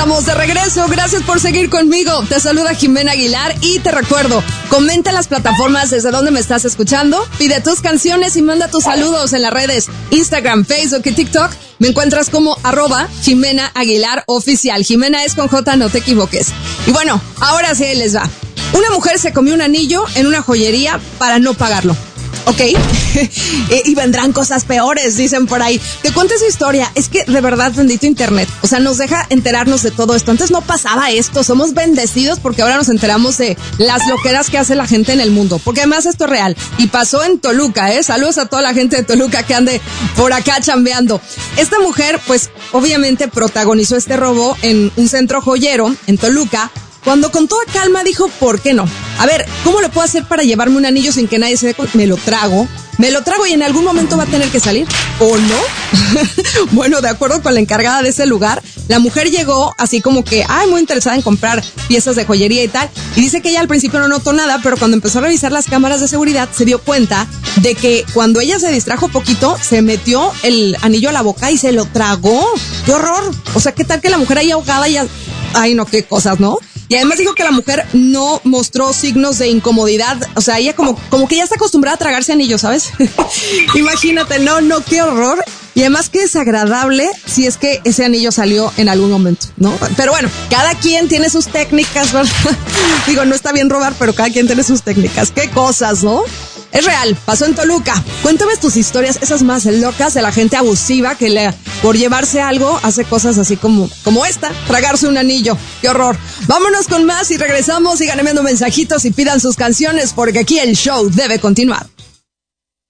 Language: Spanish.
estamos de regreso. Gracias por seguir conmigo. Te saluda Jimena Aguilar y te recuerdo, comenta en las plataformas desde donde me estás escuchando, pide tus canciones y manda tus saludos en las redes Instagram, Facebook y TikTok. Me encuentras como @Jimena Aguilar Oficial. Jimena es con J, no te equivoques. Y bueno, ahora sí les va. Una mujer se comió un anillo en una joyería para no pagarlo. Ok, y vendrán cosas peores, dicen por ahí. Te cuento esa historia, es que de verdad, bendito internet, o sea, nos deja enterarnos de todo esto. Antes no pasaba esto, somos bendecidos porque ahora nos enteramos de las loqueras que hace la gente en el mundo, porque además esto es real, y pasó en Toluca, saludos a toda la gente de Toluca que ande por acá chambeando. Esta mujer, pues, obviamente protagonizó este robo en un centro joyero en Toluca, cuando con toda calma dijo, ¿por qué no? A ver, ¿cómo lo puedo hacer para llevarme un anillo sin que nadie se dé cuenta? Me lo trago y en algún momento va a tener que salir, ¿o no? Bueno, de acuerdo con la encargada de ese lugar, la mujer llegó así como que, muy interesada en comprar piezas de joyería y tal, y dice que ella al principio no notó nada, pero cuando empezó a revisar las cámaras de seguridad se dio cuenta de que cuando ella se distrajo poquito, se metió el anillo a la boca y se lo tragó. ¡Qué horror! O sea, ¿qué tal que la mujer ahí ahogada y ay no, qué cosas, ¿no? Y además dijo que la mujer no mostró signos de incomodidad. O sea, ella como que ya está acostumbrada a tragarse anillos, ¿sabes? Imagínate, no, qué horror. Y además qué desagradable si es que ese anillo salió en algún momento, ¿no? Pero bueno, cada quien tiene sus técnicas, ¿verdad? Digo, no está bien robar, pero cada quien tiene sus técnicas. Qué cosas, ¿no? Es real, pasó en Toluca. Cuéntame tus historias, esas más locas de la gente abusiva que por llevarse algo hace cosas así como esta, tragarse un anillo. ¡Qué horror! Vámonos con más y regresamos. Sigan enviando mensajitos y pidan sus canciones porque aquí el show debe continuar.